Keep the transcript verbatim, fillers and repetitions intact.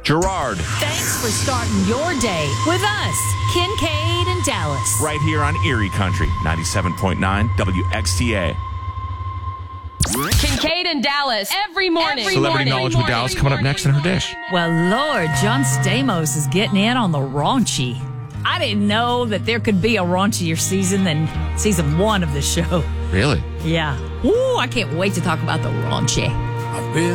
Gerard. Thanks for starting your day with us, Kincaid and Dallas. Right here on Erie Country, ninety-seven point nine W X T A. Kincaid and Dallas every morning. Every Celebrity morning. Knowledge with Dallas coming up next in her dish. Well, Lord, John Stamos is getting in on the raunchy. I didn't know that there could be a raunchier season than season one of the show. Really? Yeah. Ooh, I can't wait to talk about the raunchy. I've been